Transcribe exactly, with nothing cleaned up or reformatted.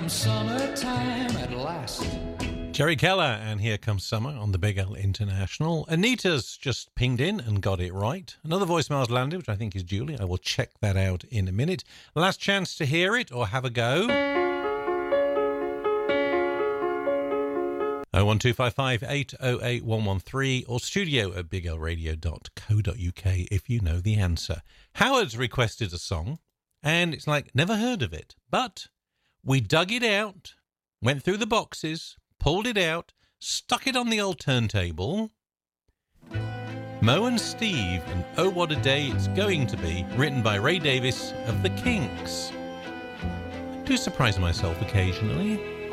comes summertime at last. Jerry Keller and Here Comes Summer on the Big L International. Anita's just pinged in and got it right. Another voicemail's landed, which I think is Julie. I will check that out in a minute. Last chance to hear it or have a go. oh one two five five eight oh eight one one three or studio at big l radio dot co dot uk if you know the answer. Howard's requested a song, and it's like, never heard of it. But we dug it out, went through the boxes, pulled it out, stuck it on the old turntable. Mo and Steve and Oh What a Day It's Going to Be, written by Ray Davies of the Kinks. I do surprise myself occasionally.